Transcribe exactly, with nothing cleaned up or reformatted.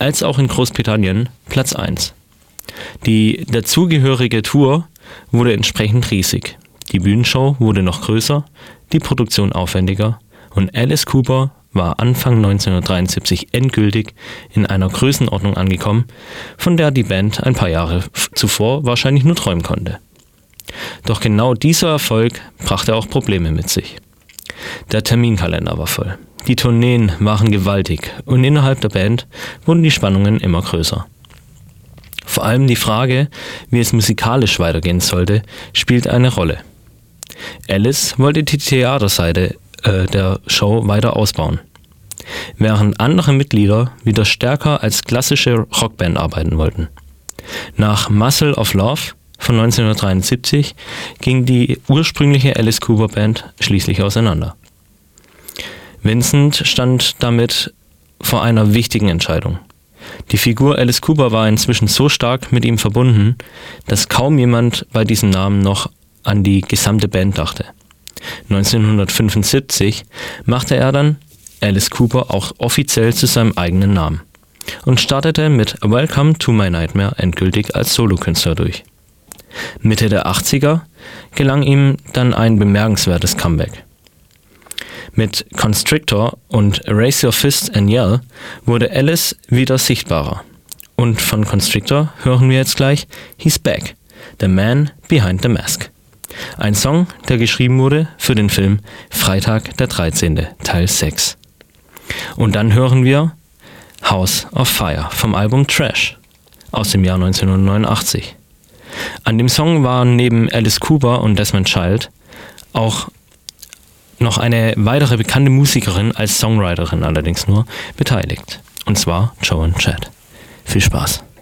als auch in Großbritannien Platz eins. Die dazugehörige Tour wurde entsprechend riesig. Die Bühnenshow wurde noch größer, die Produktion aufwendiger und Alice Cooper war Anfang neunzehnhundertdreiundsiebzig endgültig in einer Größenordnung angekommen, von der die Band ein paar Jahre zuvor wahrscheinlich nur träumen konnte. Doch genau dieser Erfolg brachte auch Probleme mit sich. Der Terminkalender war voll, die Tourneen waren gewaltig und innerhalb der Band wurden die Spannungen immer größer. Vor allem die Frage, wie es musikalisch weitergehen sollte, spielt eine Rolle. Alice wollte die Theaterseite äh, der Show weiter ausbauen, während andere Mitglieder wieder stärker als klassische Rockband arbeiten wollten. Nach Muscle of Love von neunzehnhundertdreiundsiebzig ging die ursprüngliche Alice Cooper Band schließlich auseinander. Vincent stand damit vor einer wichtigen Entscheidung. Die Figur Alice Cooper war inzwischen so stark mit ihm verbunden, dass kaum jemand bei diesem Namen noch an die gesamte Band dachte. neunzehnhundertfünfundsiebzig machte er dann Alice Cooper auch offiziell zu seinem eigenen Namen und startete mit Welcome to My Nightmare endgültig als Solokünstler durch. Mitte der achtziger gelang ihm dann ein bemerkenswertes Comeback. Mit Constrictor und Raise Your Fist and Yell wurde Alice wieder sichtbarer. Und von Constrictor hören wir jetzt gleich He's Back, The Man Behind the Mask. Ein Song, der geschrieben wurde für den Film Freitag der dreizehnte Teil sechs. Und dann hören wir House of Fire vom Album Trash aus dem Jahr neunzehnhundertneunundachtzig. An dem Song waren neben Alice Cooper und Desmond Child auch noch eine weitere bekannte Musikerin als Songwriterin allerdings nur beteiligt. Und zwar Joan Jett. Viel Spaß.